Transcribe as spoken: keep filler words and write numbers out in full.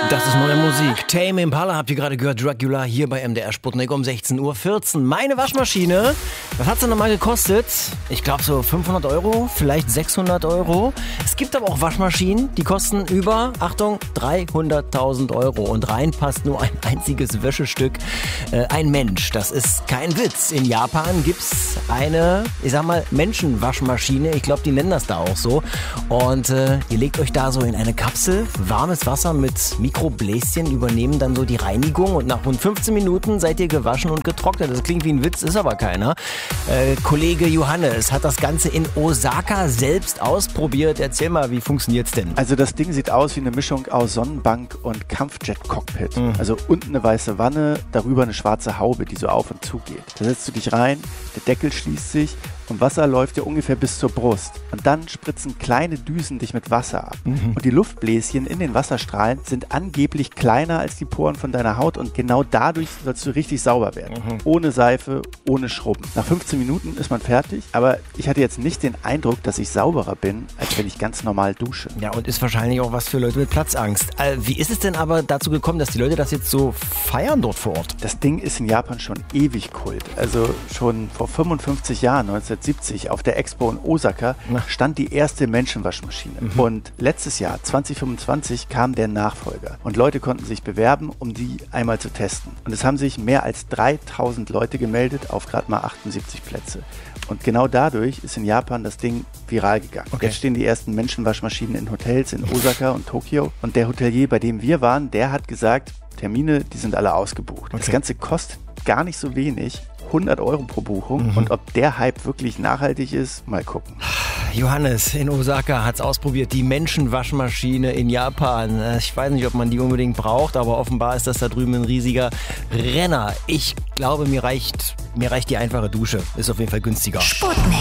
Das ist neue Musik. Tame Impala habt ihr gerade gehört. Dracula hier bei M D R Sputnik um sechzehn Uhr vierzehn. Meine Waschmaschine, was hat sie nochmal gekostet? Ich glaube so fünfhundert Euro, vielleicht sechshundert Euro. Es gibt aber auch Waschmaschinen, die kosten über, Achtung, dreihunderttausend Euro. Und rein passt nur ein einziges Wäschestück. Äh, ein Mensch, das ist kein Witz. In Japan gibt's eine, ich sag mal, Menschenwaschmaschine. Ich glaube, die nennen das da auch so. Und äh, ihr legt euch da so in eine Kapsel, warmes Wasser mit Mikrobläschen übernehmen dann so die Reinigung und nach rund fünfzehn Minuten seid ihr gewaschen und getrocknet. Das klingt wie ein Witz, ist aber keiner. Äh, Kollege Johannes hat das Ganze in Osaka selbst ausprobiert. Erzähl mal, wie funktioniert's denn? Also das Ding sieht aus wie eine Mischung aus Sonnenbank und Kampfjet-Cockpit. Mhm. Also unten eine weiße Wanne, darüber eine schwarze Haube, die so auf und zu geht. Da setzt du dich rein, der Deckel schließt sich und Wasser läuft dir ungefähr bis zur Brust. Und dann spritzen kleine Düsen dich mit Wasser ab. Mhm. Und die Luftbläschen in den Wasserstrahlen sind angeblich kleiner als die Poren von deiner Haut und genau dadurch sollst du richtig sauber werden. Mhm. Ohne Seife, ohne Schrubben. Nach fünfzehn Minuten ist man fertig, aber ich hatte jetzt nicht den Eindruck, dass ich sauberer bin, als wenn ich ganz normal dusche. Ja, und ist wahrscheinlich auch was für Leute mit Platzangst. Äh, wie ist es denn aber dazu gekommen, dass die Leute das jetzt so feiern dort vor Ort? Das Ding ist in Japan schon ewig Kult. Also schon vor fünfundfünfzig Jahren, neunzehnhundertsiebzig, auf der Expo in Osaka, stand die erste Menschenwaschmaschine. Mhm. Und letztes Jahr, zwanzig fünfundzwanzig, kam der Nachfolger. Und Leute konnten sich bewerben, um die einmal zu testen. Und es haben sich mehr als dreitausend Leute gemeldet auf gerade mal achtundsiebzig Plätze. Und genau dadurch ist in Japan das Ding viral gegangen. Okay. Jetzt stehen die ersten Menschenwaschmaschinen in Hotels in Osaka und Tokio. Und der Hotelier, bei dem wir waren, der hat gesagt, Termine, die sind alle ausgebucht. Okay. Das Ganze kostet gar nicht so wenig, hundert Euro pro Buchung. Mhm. Und ob der Hype wirklich nachhaltig ist, mal gucken. Johannes in Osaka hat's ausprobiert, die Menschenwaschmaschine in Japan. Ich weiß nicht, ob man die unbedingt braucht, aber offenbar ist das da drüben ein riesiger Renner. Ich glaube, mir reicht, mir reicht die einfache Dusche. Ist auf jeden Fall günstiger. Sputnik.